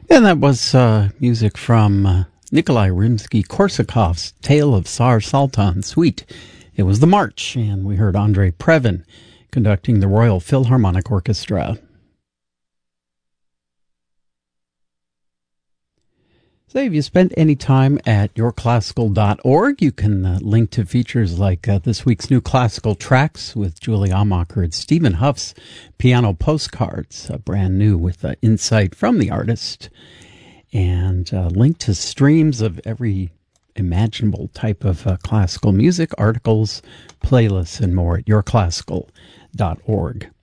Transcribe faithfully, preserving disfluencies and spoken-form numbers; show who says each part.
Speaker 1: And that was uh, music from uh, Nikolai Rimsky-Korsakov's Tale of Tsar Sultan Suite. It was the March, and we heard Andrei Previn conducting the Royal Philharmonic Orchestra. So if you spent any time at your classical dot org, you can uh, link to features like uh, this week's New Classical Tracks with Julie Amacher and Stephen Huff's Piano Postcards, uh, brand new with uh, insight from the artist, and uh, link to streams of every imaginable type of uh, classical music, articles, playlists, and more at your classical dot org.